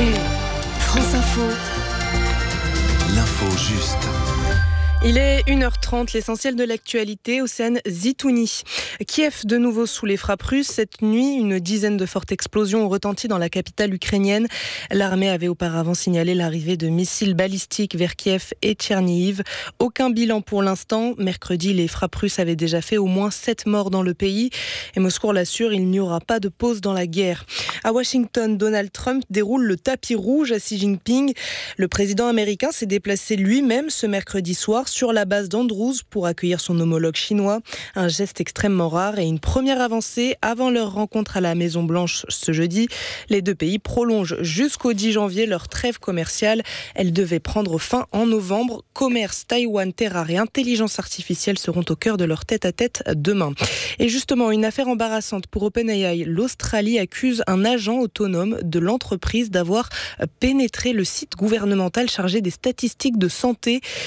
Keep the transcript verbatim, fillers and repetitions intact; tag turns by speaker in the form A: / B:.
A: France Info.
B: L'info juste.
C: Il est une heure trente, l'essentiel de l'actualité, Océane Zitouni. Kiev de nouveau sous les frappes russes. Cette nuit, une dizaine de fortes explosions ont retenti dans la capitale ukrainienne. L'armée avait auparavant signalé l'arrivée de missiles balistiques vers Kiev et Tchernihiv. Aucun bilan pour l'instant. Mercredi, les frappes russes avaient déjà fait au moins sept morts dans le pays. Et Moscou l'assure, il n'y aura pas de pause dans la guerre. À Washington, Donald Trump déroule le tapis rouge à Xi Jinping. Le président américain s'est déplacé lui-même ce mercredi soir sur la base d'Andrews pour accueillir son homologue chinois. Un geste extrêmement rare et une première avancée avant leur rencontre à la Maison-Blanche ce jeudi. Les deux pays prolongent jusqu'au dix janvier leur trêve commerciale. Elle devait prendre fin en novembre. Commerce, Taïwan, terres rares et intelligence artificielle seront au cœur de leur tête-à-tête demain. Et justement, une affaire embarrassante pour OpenAI. L'Australie accuse un agent autonome de l'entreprise d'avoir pénétré le site gouvernemental chargé des statistiques de santé.